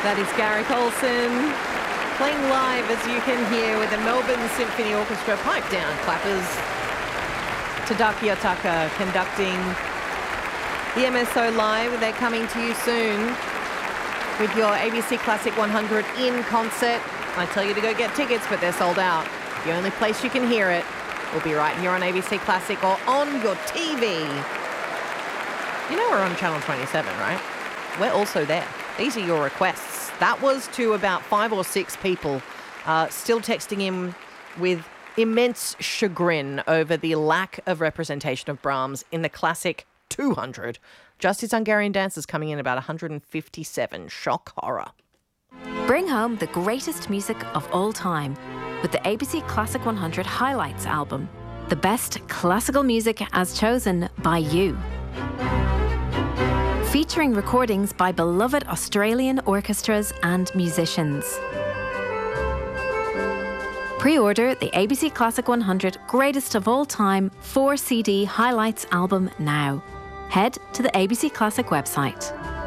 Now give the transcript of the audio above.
That is Garrick Olsen playing live, as you can hear, with the Melbourne Symphony Orchestra. Pipe down clappers. Tadaki Otaka conducting the MSO Live. They're coming to you soon with your ABC Classic 100 in concert. I tell you to go get tickets, but they're sold out. The only place you can hear it will be right here on ABC Classic or on your TV. You know we're on Channel 27, right? We're also there. These are your requests. That was to about 5 or 6 people still texting in with immense chagrin over the lack of representation of Brahms in the Classic 200. Just his Hungarian dancers coming in about 157. Shock horror. Bring home the greatest music of all time with the ABC Classic 100 Highlights album. The best classical music as chosen by you. Featuring recordings by beloved Australian orchestras and musicians. Pre-order the ABC Classic 100 Greatest of All Time 4-CD Highlights album now. Head to the ABC Classic website.